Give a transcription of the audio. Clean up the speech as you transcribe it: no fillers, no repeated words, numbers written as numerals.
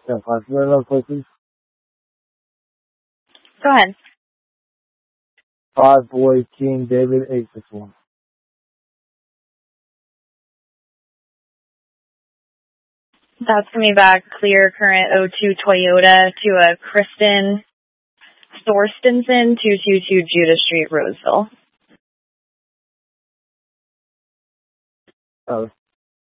10-5. You got another play, please? Go ahead. 5 Boy King David 861. That's coming back clear current 02 Toyota to a Kristen Thorstensen, 222 Judah Street, Roseville.